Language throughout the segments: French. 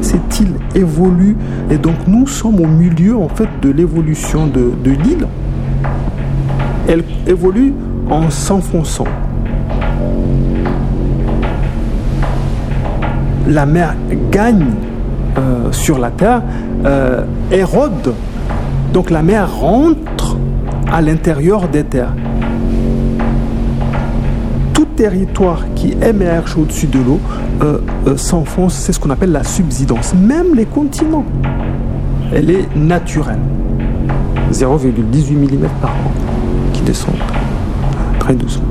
cette île évolue. Et donc nous sommes au milieu en fait de l'évolution de l'île. Elle évolue en s'enfonçant. La mer gagne sur la terre, érode. Donc la mer rentre à l'intérieur des terres. Tout territoire qui émerge au-dessus de l'eau s'enfonce, c'est ce qu'on appelle la subsidence. Même les continents, elle est naturelle. 0,18 mm par an qui descendent très doucement.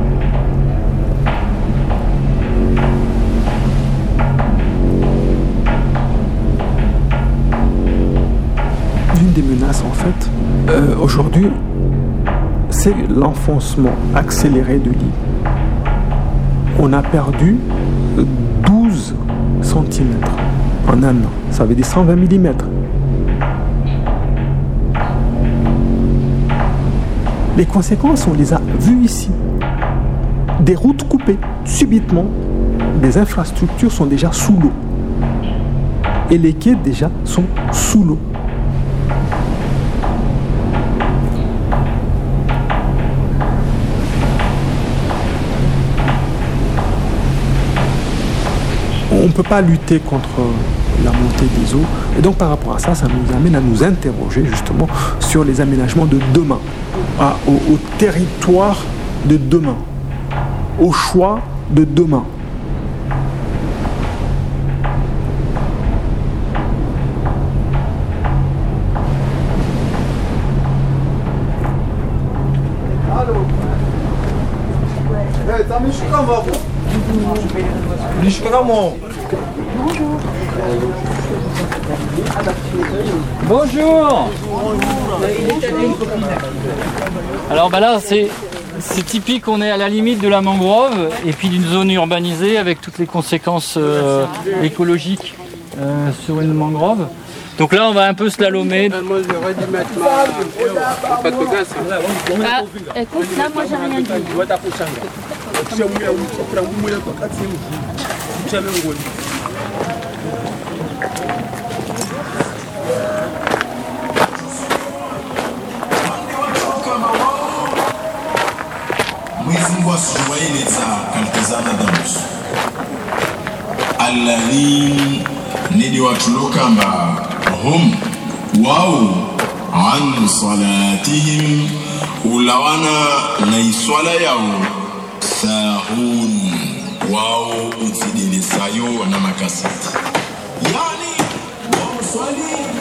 L'une des menaces en fait, aujourd'hui, c'est l'enfoncement accéléré de l'île. On a perdu 12 cm en un an. Ça veut dire 120 mm. Les conséquences, on les a vues ici. Des routes coupées, subitement. Des infrastructures sont déjà sous l'eau. Et les quais déjà sont sous l'eau. On ne peut pas lutter contre la montée des eaux. Et donc par rapport à ça, ça nous amène à nous interroger justement sur les aménagements de demain, au territoire de demain, au choix de demain. Bonjour. Alors là c'est typique, on est à la limite de la mangrove et puis d'une zone urbanisée avec toutes les conséquences écologiques sur une mangrove. Donc là on va un peu slalomer. Moi j'aurais dû mettre pas de gaz. Ah, écoute, là moi j'ai rien dit. Mungu asiwaeleza kalitazana damus alladhi nidi watulokamba hum wao an salatihim ulawana na iswala yao sahun wao uzidilisayo na makasati yani wao swali